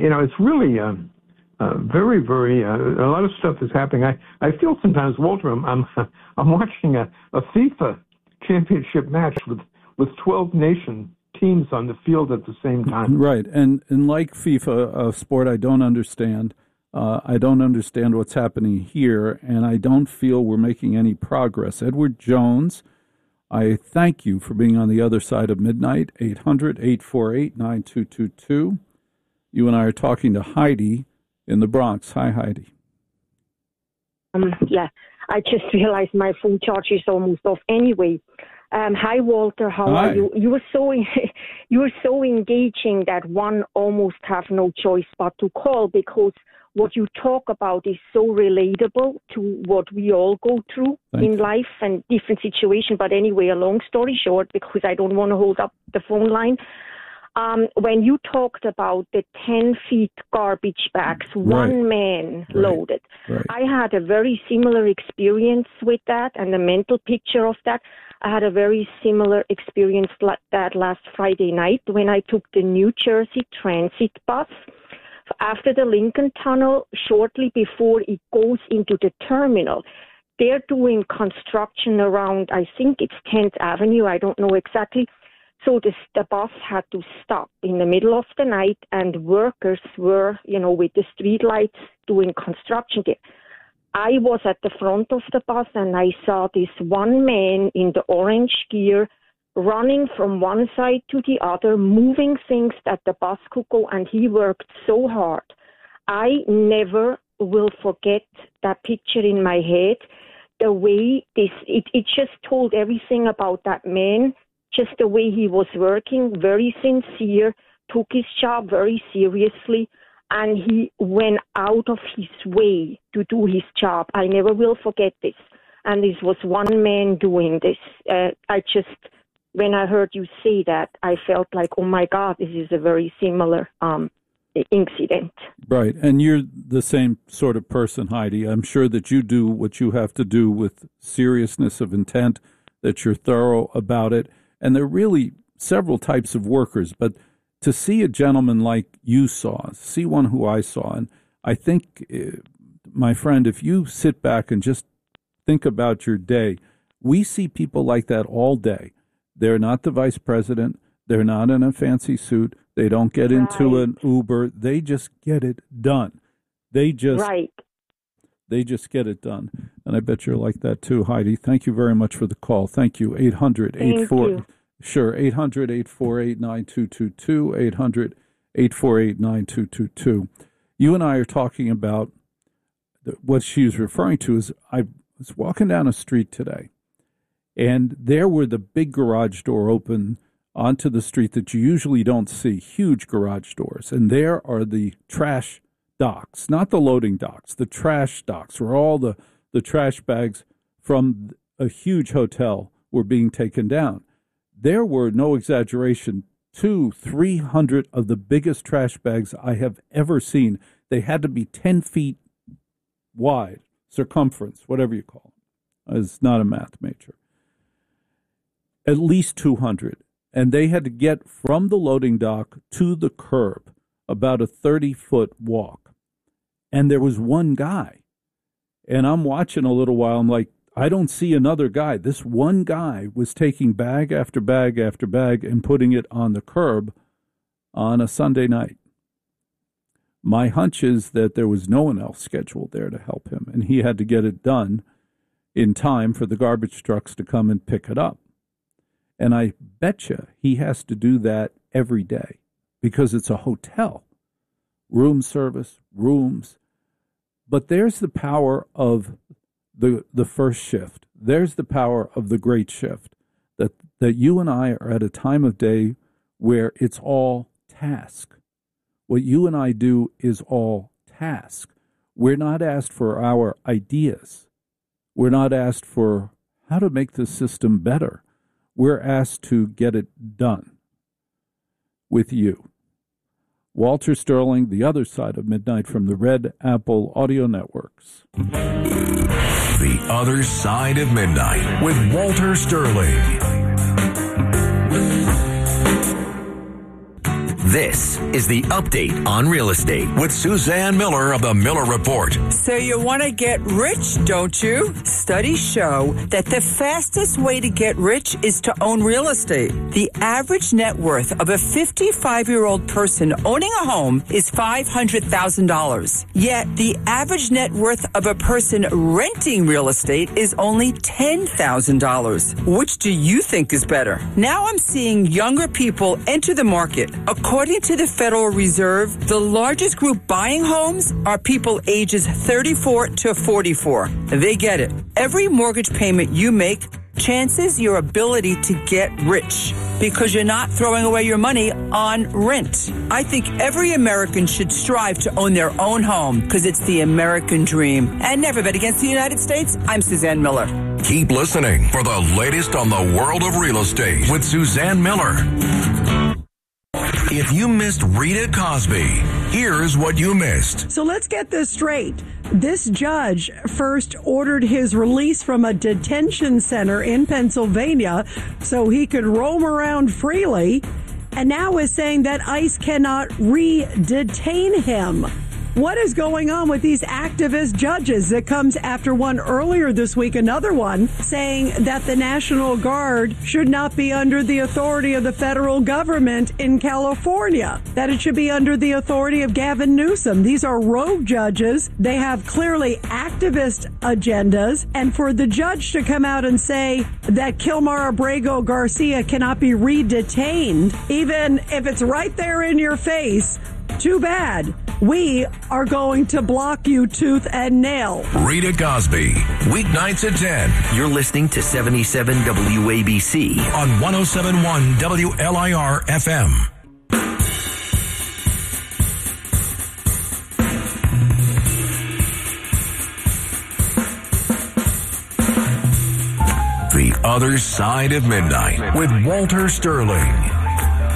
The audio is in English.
it's really very, very, a lot of stuff is happening. I feel sometimes, Walter, I'm watching a FIFA championship match with 12 nation teams on the field at the same time. Right, and like FIFA, a sport I don't understand. I don't understand what's happening here, and I don't feel we're making any progress. Edward Jones, I thank you for being on the other side of midnight, 800-848-9222. You and I are talking to Heidi in the Bronx. Hi, Heidi. Yeah, I just realized my phone charge is almost off anyway. Hi, Walter. How are you? You were so engaging that one almost have no choice but to call, because what you talk about is so relatable to what we all go through in life and different situations. But anyway, a long story short, because I don't want to hold up the phone line. When you talked about the 10 feet garbage bags, one man loaded, I had a very similar experience with that, and the mental picture of that. I had a very similar experience like that last Friday night when I took the New Jersey Transit bus after the Lincoln Tunnel, shortly before it goes into the terminal. They're doing construction around, I think it's 10th Avenue, I don't know exactly. So the bus had to stop in the middle of the night, and workers were, with the street lights doing construction there. I was at the front of the bus, and I saw this one man in the orange gear running from one side to the other, moving things that the bus could go, and he worked so hard. I never will forget that picture in my head. The way it just told everything about that man. Just the way he was working, very sincere, took his job very seriously, and he went out of his way to do his job. I never will forget this. And this was one man doing this. When I heard you say that, I felt like, oh my God, this is a very similar incident. Right. And you're the same sort of person, Heidi. I'm sure that you do what you have to do with seriousness of intent, that you're thorough about it. And there are really several types of workers, but to see a gentleman like you saw, see one who I saw, and I think, my friend, if you sit back and just think about your day, we see people like that all day. They're not the vice president. They're not in a fancy suit. They don't get into an Uber. They just get it done. They just get it done. And I bet you're like that too, Heidi. Thank you very much for the call. Thank you. 800-848. Sure, 800-848-9222, 800-848-9222. You and I are talking about what she's referring to is I was walking down a street today, and there were the big garage door open onto the street that you usually don't see, huge garage doors. And there are the trash docks, not the loading docks, the trash docks where all the trash bags from a huge hotel were being taken down. There were, no exaggeration, 200-300 of the biggest trash bags I have ever seen. They had to be 10 feet wide, circumference, whatever you call it. I was not a math major. At least 200. And they had to get from the loading dock to the curb, about a 30-foot walk. And there was one guy. And I'm watching a little while. I'm like, I don't see another guy. This one guy was taking bag after bag after bag and putting it on the curb on a Sunday night. My hunch is that there was no one else scheduled there to help him, and he had to get it done in time for the garbage trucks to come and pick it up. And I betcha he has to do that every day because it's a hotel. Room service, rooms. But there's the power of the first shift. There's the power of the great shift, that you and I are at a time of day where it's all task. What you and I do is all task. We're not asked for our ideas. We're not asked for how to make the system better. We're asked to get it done with you. Walter Sterling, The Other Side of Midnight from the Red Apple Audio Networks. The Other Side of Midnight with Walter Sterling. This is the Update on Real Estate with Suzanne Miller of the Miller Report. So you want to get rich, don't you? Studies show that the fastest way to get rich is to own real estate. The average net worth of a 55-year-old person owning a home is $500,000. Yet the average net worth of a person renting real estate is only $10,000. Which do you think is better? Now I'm seeing younger people enter the market. According to the Federal Reserve, the largest group buying homes are people ages 34 to 44. They get it. Every mortgage payment you make chances your ability to get rich because you're not throwing away your money on rent. I think every American should strive to own their own home because it's the American dream. And never bet against the United States. I'm Suzanne Miller. Keep listening for the latest on the world of real estate with Suzanne Miller. If you missed Rita Cosby, here's what you missed. So let's get this straight. This judge first ordered his release from a detention center in Pennsylvania so he could roam around freely, and now is saying that ICE cannot re-detain him. What is going on with these activist judges? That comes after one earlier this week, another one, saying that the National Guard should not be under the authority of the federal government in California, that it should be under the authority of Gavin Newsom. These are rogue judges. They have clearly activist agendas. And for the judge to come out and say that Kilmar Abrego Garcia cannot be re-detained, even if it's right there in your face, too bad. We are going to block you tooth and nail. Rita Cosby, weeknights at 10. You're listening to 77 WABC on 107.1 WLIR FM. The Other Side of Midnight with Walter Sterling.